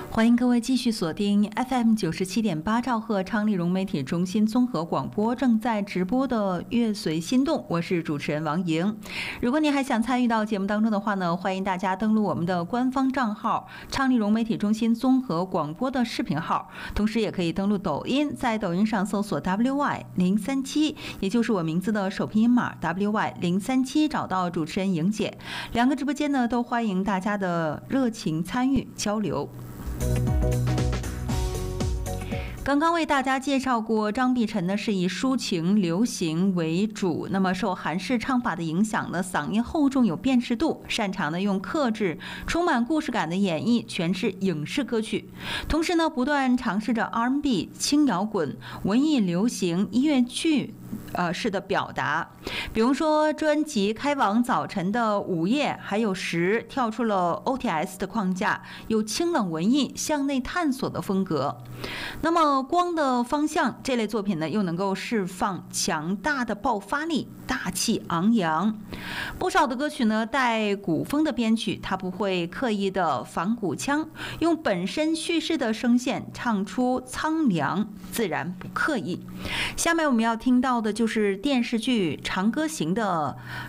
欢迎各位继续锁定 FM 97.8兆赫昌丽融媒体中心综合广播正在直播的乐随心动，我是主持人王莹。如果您还想参与到节目当中的话呢，欢迎大家登录我们的官方账号昌丽融媒体中心综合广播的视频号，同时也可以登录抖音，在抖音上搜索 WY037， 也就是我名字的首拼音码 WY037， 找到主持人莹姐。两个直播间呢都欢迎大家的热情参与交流。刚刚为大家介绍过，张碧晨呢是以抒情流行为主，那么受韩式唱法的影响呢，嗓音厚重有辨识度，擅长呢用克制、充满故事感的演绎诠释影视歌曲，同时呢不断尝试着 R&B、轻摇滚、文艺流行、音乐剧式的表达，比如说专辑开往早晨的午夜，还有时跳出了 OTS 的框架，有清冷文艺向内探索的风格。那么光的方向这类作品呢，又能够释放强大的爆发力，大气昂扬。不少的歌曲呢带古风的编曲，它不会刻意的仿古腔，用本身叙事的声线唱出苍凉，自然不刻意。下面我们要听到的就是电视剧《长歌行》的